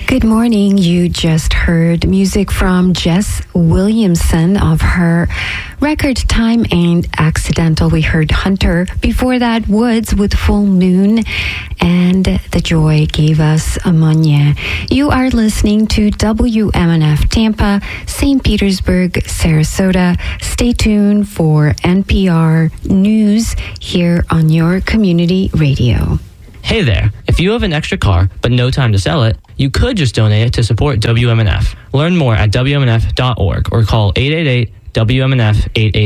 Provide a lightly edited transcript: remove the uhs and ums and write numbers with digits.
Good morning. You just heard music from Jess Williamson of her record Time and Accidental. We heard Hunter. Before that, Woods with Full Moon. And The Joy gave us Ammonia. You are listening to WMNF Tampa, St. Petersburg, Sarasota. Stay tuned for NPR News here on your community radio. Hey there, if you have an extra car but no time to sell it, you could just donate it to support WMNF. Learn more at WMNF.org or call 888-WMNF-888.